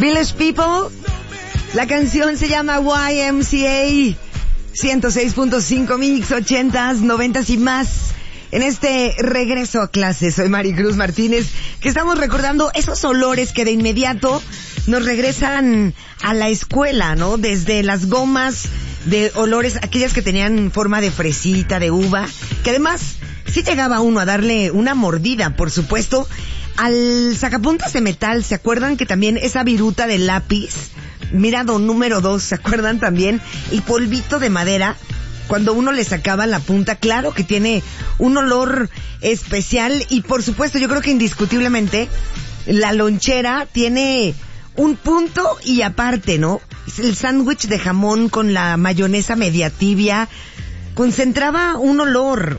Village People. La canción se llama YMCA. 106.5 Mix, 80s, 90s y más. En este regreso a clases, soy Maricruz Martínez, que estamos recordando esos olores que de inmediato nos regresan a la escuela, ¿no? Desde las gomas de olores, aquellas que tenían forma de fresita, de uva, que además sí llegaba uno a darle una mordida, por supuesto, al sacapuntas de metal. ¿Se acuerdan que también esa viruta de lápiz, mirado número 2, ¿se acuerdan también? El polvito de madera, cuando uno le sacaba la punta, claro que tiene un olor especial. Y por supuesto, yo creo que indiscutiblemente la lonchera tiene un punto y aparte, ¿no? El sándwich de jamón con la mayonesa media tibia concentraba un olor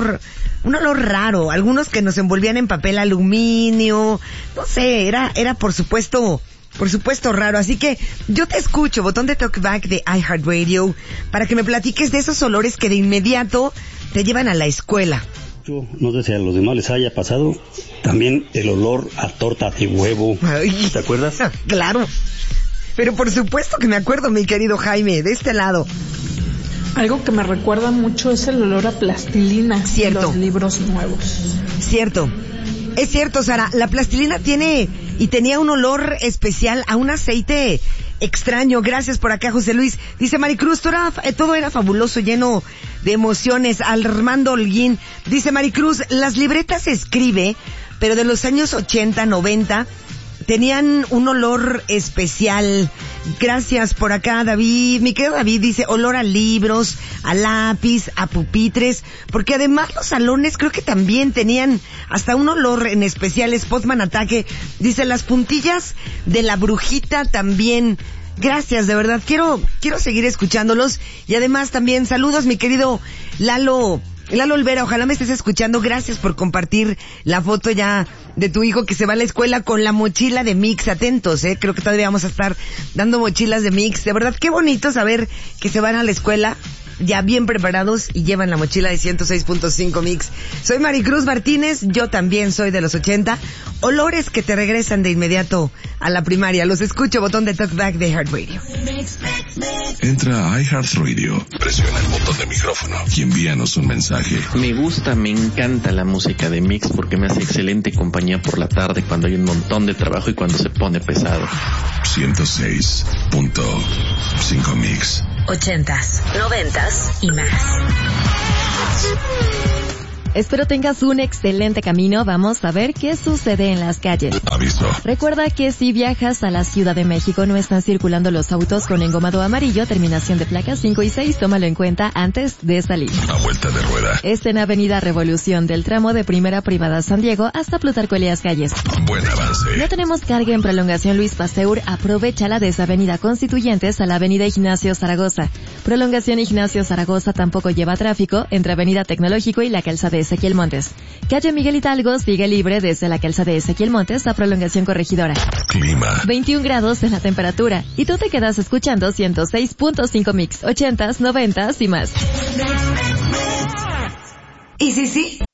raro. Algunos que nos envolvían en papel aluminio, no sé, era por supuesto raro. Así que yo te escucho, botón de talkback de iHeartRadio, para que me platiques de esos olores que de inmediato te llevan a la escuela. No sé si a los demás les haya pasado también el olor a torta de huevo. Ay, ¿te acuerdas? Claro, pero por supuesto que me acuerdo, mi querido Jaime, de este lado. Algo que me recuerda mucho es el olor a plastilina. Cierto. De los libros nuevos. Cierto. Es cierto, Sara, la plastilina tenía un olor especial a un aceite extraño. Gracias por acá, José Luis. Dice Maricruz, todo era fabuloso, lleno de emociones. Armando Holguín dice: Maricruz, las libretas se escribe, pero de los años 80, 90, tenían un olor especial. Gracias por acá, David. Mi querido David dice: olor a libros, a lápiz, a pupitres, porque además los salones creo que también tenían hasta un olor en especial. Spotman Ataque dice: las puntillas de la brujita también. Gracias, de verdad. Quiero seguir escuchándolos. Y además también saludos, mi querido Lalo Olvera, ojalá me estés escuchando. Gracias por compartir la foto ya de tu hijo que se va a la escuela con la mochila de Mix. Atentos, creo que todavía vamos a estar dando mochilas de Mix. De verdad, qué bonito saber que se van a la escuela ya bien preparados y llevan la mochila de 106.5 Mix. Soy Maricruz Martínez, yo también soy de los 80. Olores que te regresan de inmediato a la primaria. Los escucho, botón de talkback de iHeartRadio. Entra a iHeartRadio, presiona el botón de micrófono y envíanos un mensaje. Me encanta la música de Mix porque me hace excelente compañía por la tarde cuando hay un montón de trabajo y cuando se pone pesado. 106.5 Mix. 80s, 90s y más. Espero tengas un excelente camino. Vamos a ver qué sucede en las calles. Aviso. Recuerda que si viajas a la Ciudad de México no están circulando los autos con engomado amarillo, terminación de placas 5 y 6. Tómalo en cuenta antes de salir. A vuelta de rueda. En Avenida Revolución, del tramo de Primera Privada San Diego hasta Plutarco Elías Calles. Buen avance. No tenemos carga en prolongación Luis Pasteur. Aprovechala desde Avenida Constituyentes a la Avenida Ignacio Zaragoza. Prolongación Ignacio Zaragoza tampoco lleva tráfico entre Avenida Tecnológico y la calzada de Ezequiel Montes. Calle Miguel Hidalgo sigue libre desde la calzada de Ezequiel Montes a Prolongación Corregidora. Clima. 21 grados en la temperatura. Y tú te quedas escuchando 106.5 Mix, 80s, 90s y más. Y sí,